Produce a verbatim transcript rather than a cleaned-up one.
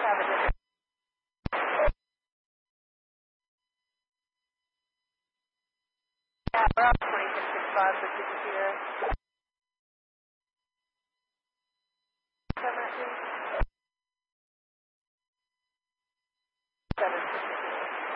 have a different. Yeah, we're on twenty-six six five for T P T there.